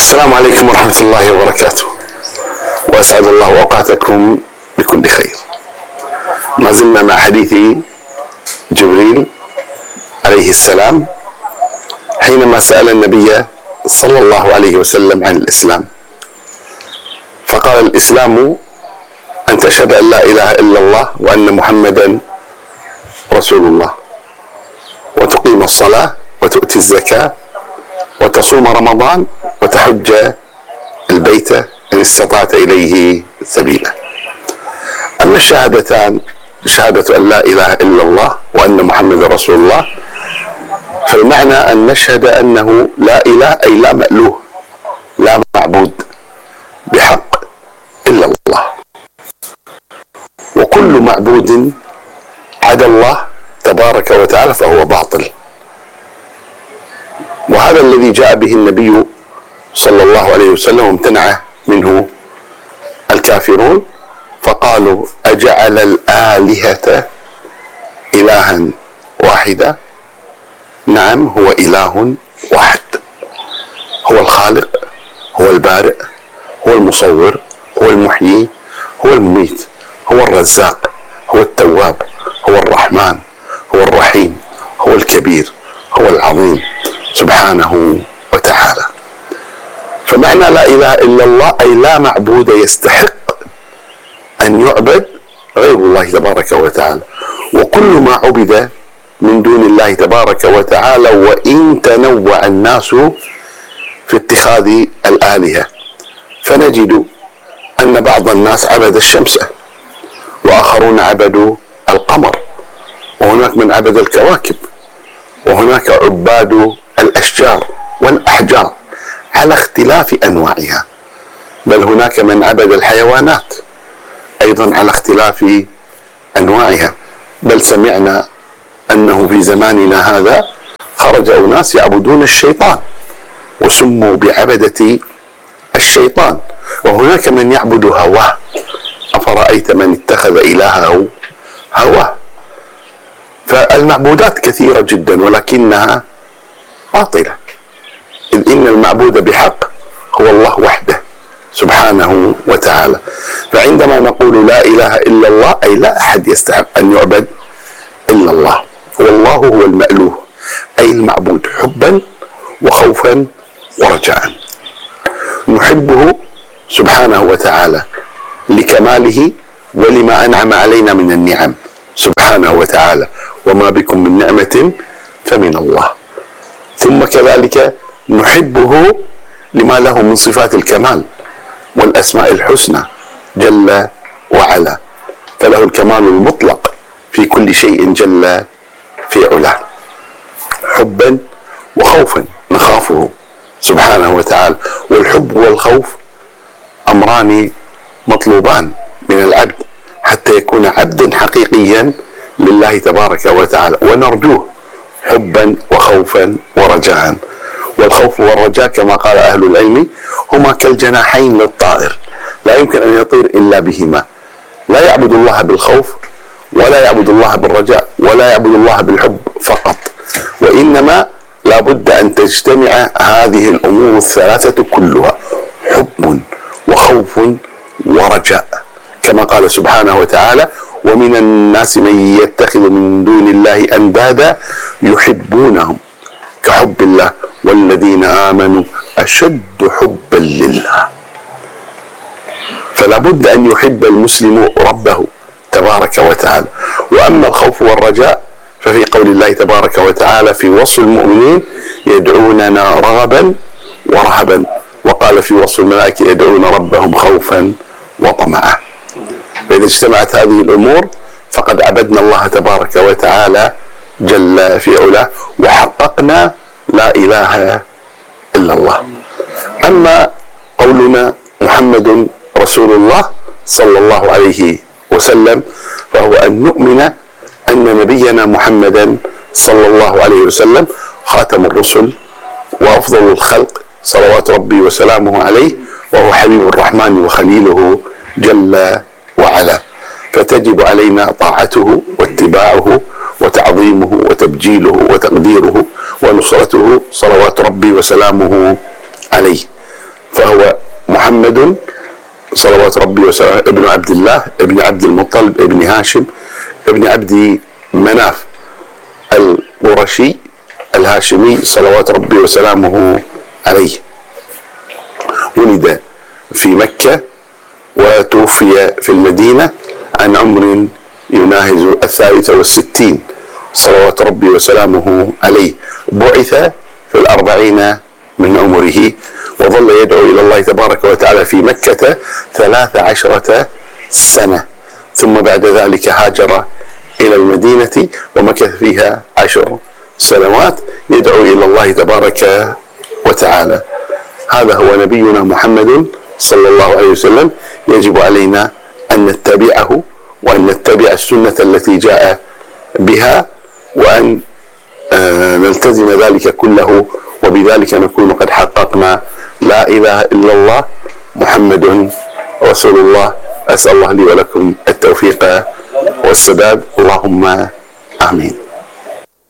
السلام عليكم ورحمة الله وبركاته، وأسعد الله أوقاتكم بكل خير. ما زلنا مع حديث جبريل عليه السلام حينما سأل النبي صلى الله عليه وسلم عن الإسلام، فقال: الإسلام أن تشهد أن لا إله إلا الله وأن محمدا رسول الله، وتقيم الصلاة وتؤتي الزكاة وتصوم رمضان وتحج البيت إن استطعت إليه سبيلا. أما الشهادتان، شهادة أن لا إله إلا الله وأن محمد رسول الله، فالمعنى أن نشهد أنه لا إله أي لا مألوه، لا معبود بحق إلا الله، وكل معبود عدا الله تبارك وتعالى فهو باطل. وهذا الذي جاء به النبي صلى الله عليه وسلم وامتنع منه الكافرون، فقالوا: أجعل الآلهة إلها واحدا؟ نعم، هو إله واحد، هو الخالق، هو البارئ، هو المصور، هو المحيي، هو المميت، هو الرزاق، هو التواب، هو الرحمن، هو الرحيم، هو الكبير، هو العظيم سبحانه وتعالى. فمعنى لا إله إلا الله أي لا معبود يستحق أن يعبد غير الله تبارك وتعالى، وكل ما عبد من دون الله تبارك وتعالى، وإن تنوع الناس في اتخاذ الآلهة، فنجد أن بعض الناس عبد الشمس، وآخرون عبدوا القمر، وهناك من عبد الكواكب، وهناك عباد الأشجار والأحجار على اختلاف أنواعها، بل هناك من عبد الحيوانات أيضا على اختلاف أنواعها. بل سمعنا أنه في زماننا هذا خرج أناس يعبدون الشيطان وسموا بعبدة الشيطان، وهناك من يعبد هواه، أفرأيت من اتخذ إلهه هواه. فالمعبودات كثيرة جدا ولكنها باطلة، إذ إن المعبود بحق هو الله وحده سبحانه وتعالى. فعندما نقول لا إله إلا الله أي لا أحد يستحق أن يعبد إلا الله، والله هو المألوه أي المعبود حبا وخوفا ورجاء. نحبه سبحانه وتعالى لكماله ولما أنعم علينا من النعم سبحانه وتعالى، وما بكم من نعمة فمن الله. ثم كذلك نحبه لما له من صفات الكمال والأسماء الحسنى جل وعلا، فله الكمال المطلق في كل شيء جل في علاه. حبا وخوفا نخافه سبحانه وتعالى، والحب والخوف أمران مطلوبان من العبد حتى يكون عبدا حقيقيا لله تبارك وتعالى، ونرجوه حبا وخوفا ورجاء. والخوف والرجاء كما قال أهل العلم هما كالجناحين للطائر، لا يمكن أن يطير إلا بهما، لا يعبد الله بالخوف ولا يعبد الله بالرجاء ولا يعبد الله بالحب فقط، وإنما لا بد أن تجتمع هذه الأمور الثلاثة كلها، حب وخوف ورجاء، كما قال سبحانه وتعالى: ومن الناس من يتخذ من دون الله أندادا يحبونهم كحب الله والذين آمنوا أشد حبا لله. فلا بد أن يحب المسلم ربه تبارك وتعالى. وأما الخوف والرجاء ففي قول الله تبارك وتعالى في وصف المؤمنين: يدعوننا رغبا ورهبا، وقال في وصف الملائكة: يدعون ربهم خوفا وطمعا. فإذا اجتمعت هذه الأمور فقد عبدنا الله تبارك وتعالى جل في علاه وحققنا لا إله إلا الله. أما قولنا محمد رسول الله صلى الله عليه وسلم فهو أن نؤمن أن نبينا محمدا صلى الله عليه وسلم خاتم الرسل وأفضل الخلق صلوات ربي وسلامه عليه، وهو حبيب الرحمن وخليله جل وعلا، فتجب علينا طاعته واتباعه وتعظيمه وتبجيله وتقديره ونصرته صلوات ربي وسلامه عليه. فهو محمد صلوات ربي وسلامه ابن عبد الله ابن عبد المطلب ابن هاشم ابن عبد مناف القرشي الهاشمي صلوات ربي وسلامه عليه. ولد في مكة وتوفي في المدينة عن عمر يناهز 63 صلوات ربي وسلامه عليه. بعث في 40 من عمره، وظل يدعو إلى الله تبارك وتعالى في مكة 13 سنة، ثم بعد ذلك هاجر إلى المدينة ومكث فيها 10 سنوات يدعو إلى الله تبارك وتعالى. هذا هو نبينا محمد صلى الله عليه وسلم، يجب علينا أن نتبعه وأن نتبع السنة التي جاء بها وأن نلتزم ذلك كله، وبذلك نكون قد حققنا لا إله إلا الله محمد رسول الله. أسأل الله لي ولكم التوفيق والسداد، اللهم آمين.